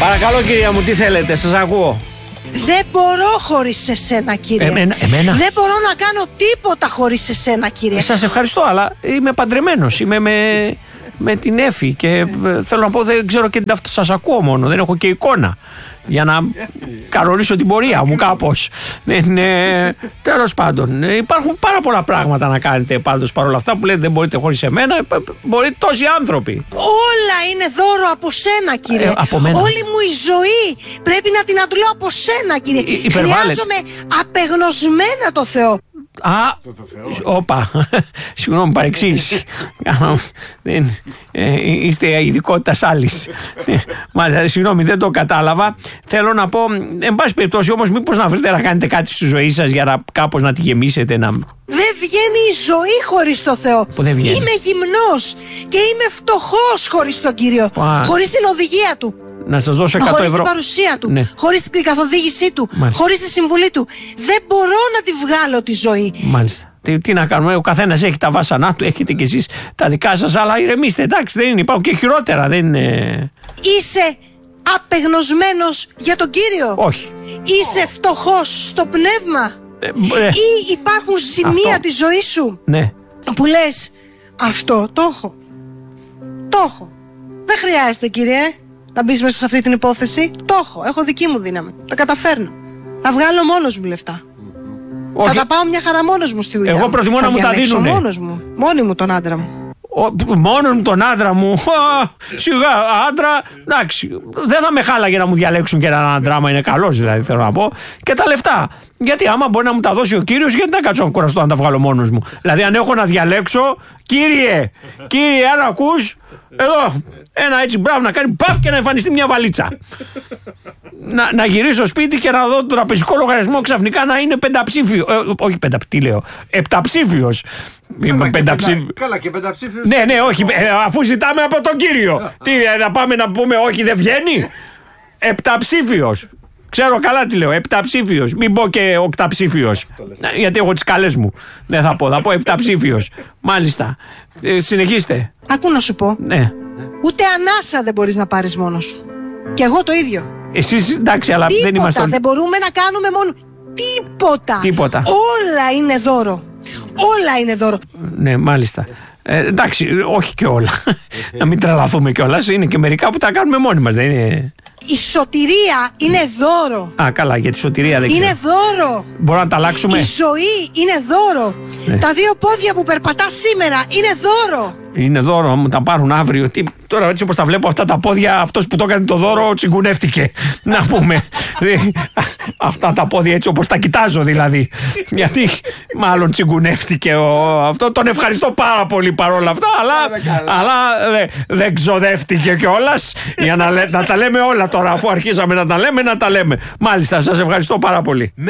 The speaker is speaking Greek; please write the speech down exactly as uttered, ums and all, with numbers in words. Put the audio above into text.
Παρακαλώ κυρία μου, τι θέλετε, σας ακούω. Δεν μπορώ χωρίς εσένα, κύριε. Εμένα, εμένα. Δεν μπορώ να κάνω τίποτα χωρίς εσένα, κύριε. Σας ευχαριστώ, αλλά είμαι παντρεμένος. Είμαι με, με την Έφη και θέλω να πω, δεν ξέρω και την σας ακούω μόνο. Δεν έχω και εικόνα για να κανονίσω την πορεία μου κάπως. Ναι, τέλος πάντων, υπάρχουν πάρα πολλά πράγματα να κάνετε πάντως παρόλα αυτά που λέτε δεν μπορείτε χωρίς εμένα. Μπορείτε τόσοι άνθρωποι. Όλα είναι δώρο από σένα, κύριε. Ε, από μένα. Όλη μου η ζωή πρέπει να την αντλώ από σένα, κύριε. Ε, υπερβάλλεται. Χρειάζομαι απεγνωσμένα το Θεό. Α, όπα, συγγνώμη, παρεξήγηση. Είστε ειδικότητας άλλης. Μάλιστα, συγγνώμη, δεν το κατάλαβα. Θέλω να πω, εν πάση περιπτώσει όμως, μήπως να βρείτε να κάνετε κάτι στη ζωή σας για να κάπως να τη γεμίσετε. Να... Δεν βγαίνει η ζωή χωρίς το Θεό. Που δεν βγαίνει. Είμαι γυμνός και είμαι φτωχός χωρίς τον Κύριο. Α. Χωρίς την οδηγία του. Να σας δώσω εκατό χωρίς ευρώ. την παρουσία του, Ναι. χωρίς την καθοδήγησή του, Μάλιστα. χωρίς τη συμβουλή του. Δεν μπορώ να τη βγάλω τη ζωή. Μάλιστα. Τι, τι να κάνουμε, ο καθένας έχει τα βάσανά του, έχετε κι εσείς τα δικά σας, αλλά ηρεμήστε, εντάξει, δεν είναι, υπάρχουν και χειρότερα, δεν είναι... Είσαι απεγνωσμένος για τον Κύριο. Όχι. Είσαι φτωχός στο πνεύμα. Ε, ε, Ή υπάρχουν σημεία αυτό. της ζωής σου ναι. που λες, αυτό το έχω. Το έχω. Δεν χρειάζεται, κύριε, να μπεις μέσα σε αυτή την υπόθεση. Το έχω. Έχω δική μου δύναμη. Τα καταφέρνω. Θα βγάλω μόνος μου λεφτά. Όχι. Θα τα πάω μια χαρά μόνος μου στη δουλειά. Εγώ μου. προτιμώ θα να μου τα διαλέξω δίνουνε. μόνος μου. Μόνη μου τον άντρα μου. Ο, μόνον τον άντρα μου. Α, σιγά, άντρα. Εντάξει. Δεν θα με χάλαγε να μου διαλέξουν και έναν άντρα, άμα είναι καλός, δηλαδή θέλω να πω. Και τα λεφτά. Γιατί άμα μπορεί να μου τα δώσει ο Κύριος, γιατί να κάτσω να κουραστώ να τα βγάλω μόνος μου. Δηλαδή, αν έχω να διαλέξω, κύριε, κύριε, αν ακούς, εδώ, ένα έτσι μπράβο να κάνει παπ και να εμφανιστεί μια βαλίτσα. να, να γυρίσω σπίτι και να δω τον τραπεζικό λογαριασμό ξαφνικά να είναι πενταψήφιο. Ε, όχι πεντα, τι λέω, επταψήφιος. Καλά, πενταψήφιο. και, καλά και πενταψήφιος. Ναι, ναι, όχι, ε, αφού ζητάμε από τον Κύριο. Τι, ε, θα πάμε να πούμε όχι δεν βγαίνει. Επταψήφιος. Ξέρω καλά τι λέω, επταψήφιος. Μην πω και οκταψήφιος. Γιατί έχω τις καλές μου. Δεν θα πω, θα πω επταψήφιος. Μάλιστα. Ε, συνεχίστε. Ακού να σου πω. Ναι. Ούτε ανάσα δεν μπορείς να πάρεις μόνος σου. Και εγώ το ίδιο. Εσείς εντάξει, αλλά Τίποτα, δεν είμαστε όλοι. δεν μπορούμε να κάνουμε μόνο. Τίποτα. Τίποτα. Όλα είναι δώρο. Όλα είναι δώρο. Ναι, μάλιστα. Ε, εντάξει, όχι και όλα. Να μην τρελαθούμε κιόλας. Είναι και μερικά που τα κάνουμε μόνοι μας, δεν είναι. Η σωτηρία είναι δώρο. Α, καλά, για τη σωτηρία δεν ξέρω. Είναι δώρο. Μπορούμε να τα αλλάξουμε. Η ζωή είναι δώρο. Ναι. Τα δύο πόδια που περπατάς σήμερα είναι δώρο. Είναι δώρο, μου τα πάρουν αύριο. Τι, τώρα έτσι όπως τα βλέπω αυτά τα πόδια, αυτός που το έκανε το δώρο τσιγκουνεύτηκε. Να πούμε. Αυτά τα πόδια έτσι όπως τα κοιτάζω δηλαδή. Γιατί μάλλον τσιγκουνεύτηκε ο, αυτό. Τον ευχαριστώ πάρα πολύ παρόλα αυτά, αλλά, αλλά δε, δεν ξοδεύτηκε κιόλας. Για να, να τα λέμε όλα τώρα, αφού αρχίσαμε να τα λέμε, να τα λέμε. Μάλιστα, σας ευχαριστώ πάρα πολύ.